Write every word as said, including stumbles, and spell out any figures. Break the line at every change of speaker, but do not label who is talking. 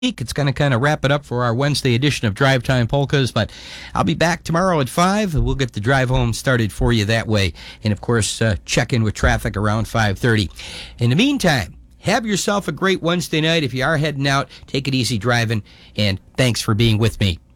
It's going to kind of wrap it up for our Wednesday edition of Drive Time Polkas, but I'll be back tomorrow at five. We'll get the drive home started for you that way. And, of course, uh, check in with traffic around five thirty. In the meantime, have yourself a great Wednesday night. If you are heading out, take it easy driving, and thanks for being with me.